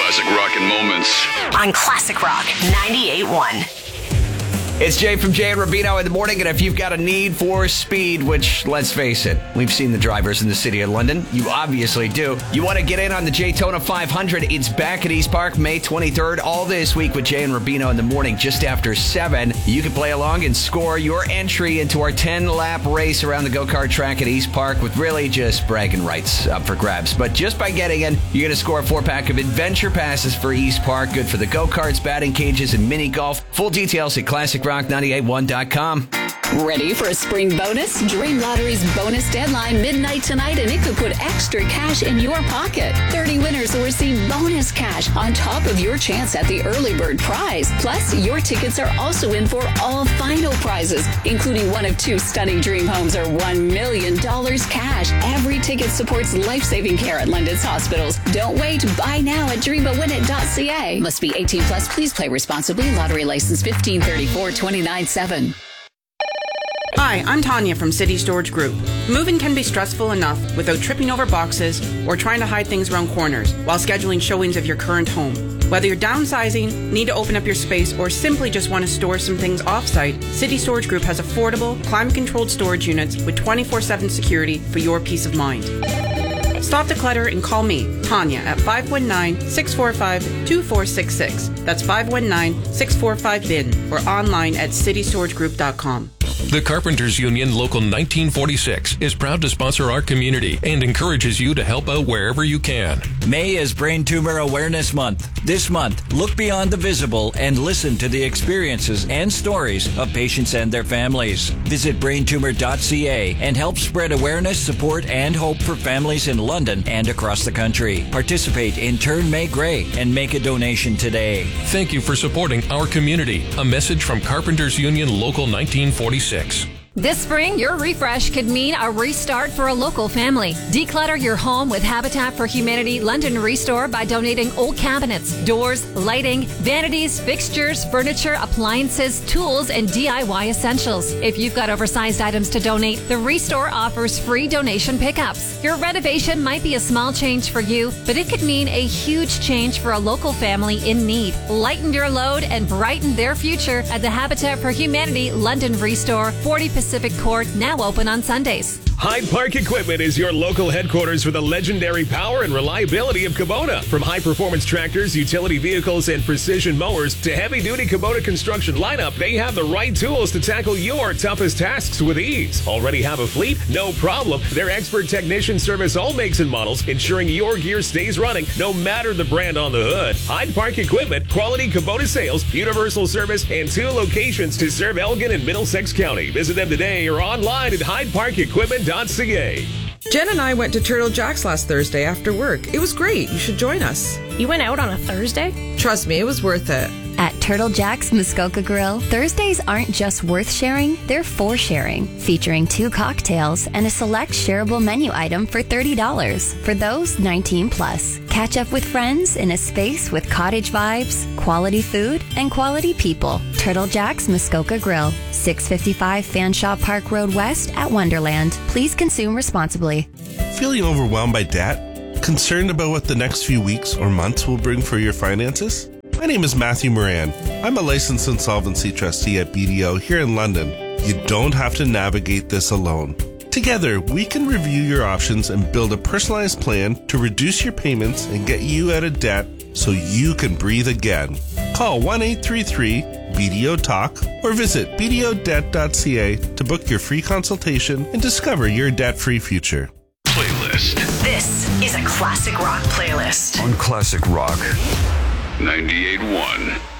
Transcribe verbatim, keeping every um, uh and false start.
classic rockin' moments. On Classic Rock ninety-eight point one. It's Jay from Jay and Rubino in the morning, and if you've got a need for speed, which, let's face it, we've seen the drivers in the city of London, you obviously do. You want to get in on the Daytona five hundred, it's back at East Park May twenty-third, all this week with Jay and Rubino in the morning, just after seven. You can play along and score your entry into our ten-lap race around the go-kart track at East Park with really just bragging rights up for grabs. But just by getting in, you're going to score a four-pack of adventure passes for East Park, good for the go-karts, batting cages, and mini golf. Full details at classic rock ninety-eight one dot com. Ready for a spring bonus? Dream Lottery's bonus deadline midnight tonight, and it could put extra cash in your pocket. thirty winners will receive bonus cash on top of your chance at the early bird prize. Plus, your tickets are also in for all final prizes, including one of two stunning dream homes or one million dollars cash. Every ticket supports life-saving care at London's hospitals. Don't wait. Buy now at dream a win it dot c a. Must be eighteen plus. Please play responsibly. Lottery license fifteen thirty-four twenty-nine seven. Hi, I'm Tanya from City Storage Group. Moving can be stressful enough without tripping over boxes or trying to hide things around corners while scheduling showings of your current home. Whether you're downsizing, need to open up your space, or simply just want to store some things off-site, City Storage Group has affordable, climate-controlled storage units with twenty-four seven security for your peace of mind. Stop the clutter and call me, Tanya, at five one nine, six four five, two four six six. That's five one nine, six four five, B I N or online at city storage group dot com. The Carpenters Union Local nineteen forty-six is proud to sponsor our community and encourages you to help out wherever you can. May is Brain Tumor Awareness Month. This month, look beyond the visible and listen to the experiences and stories of patients and their families. Visit brain tumor dot c a and help spread awareness, support, and hope for families in London and across the country. Participate in Turn May Gray and make a donation today. Thank you for supporting our community. A message from Carpenters Union Local nineteen forty-six. This spring, your refresh could mean a restart for a local family. Declutter your home with Habitat for Humanity London Restore by donating old cabinets, doors, lighting, vanities, fixtures, furniture, appliances, tools, and D I Y essentials. If you've got oversized items to donate, the Restore offers free donation pickups. Your renovation might be a small change for you, but it could mean a huge change for a local family in need. Lighten your load and brighten their future at the Habitat for Humanity London Restore, forty Pacific Court, now open on Sundays. Hyde Park Equipment is your local headquarters for the legendary power and reliability of Kubota. From high-performance tractors, utility vehicles, and precision mowers to heavy-duty Kubota construction lineup, they have the right tools to tackle your toughest tasks with ease. Already have a fleet? No problem. Their expert technicians service all makes and models, ensuring your gear stays running no matter the brand on the hood. Hyde Park Equipment, quality Kubota sales, universal service, and two locations to serve Elgin and Middlesex County. Visit them today or online at hyde park equipment dot c a. Jen and I went to Turtle Jack's last Thursday after work. It was great. You should join us. You went out on a Thursday? Trust me, it was worth it. At Turtle Jack's Muskoka Grill, Thursdays aren't just worth sharing, they're for sharing. Featuring two cocktails and a select shareable menu item for thirty dollars for those nineteen plus. Catch up with friends in a space with cottage vibes, quality food, and quality people. Turtle Jack's Muskoka Grill, six fifty-five Fanshawe Park Road West at Wonderland. Please consume responsibly. Feeling overwhelmed by debt? Concerned about what the next few weeks or months will bring for your finances? My name is Matthew Moran. I'm a licensed insolvency trustee at B D O here in London. You don't have to navigate this alone. Together, we can review your options and build a personalized plan to reduce your payments and get you out of debt so you can breathe again. Call one eight three three B D O talk or visit b d o debt dot c a to book your free consultation and discover your debt-free future. Playlist. This is a Classic Rock playlist. On Classic Rock ninety-eight point one.